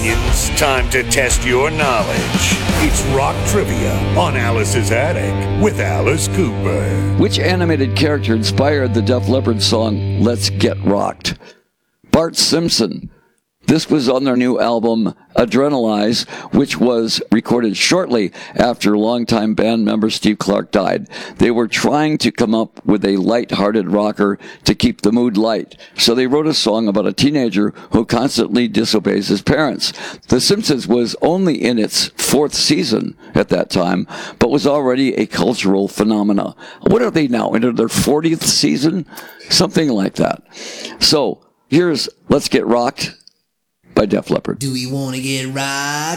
opinions, time to test your knowledge. It's Rock Trivia on Alice's Attic with Alice Cooper. Which animated character inspired the Def Leppard song Let's Get Rocked? Bart Simpson. This was on their new album, Adrenalize, which was recorded shortly after longtime band member Steve Clark died. They were trying to come up with a light-hearted rocker to keep the mood light. So they wrote a song about a teenager who constantly disobeys his parents. The Simpsons was only in its 4th season at that time, but was already a cultural phenomena. What are they now, into their 40th season? Something like that. So here's Let's Get Rocked by Def Leppard. Do we want to get rocked?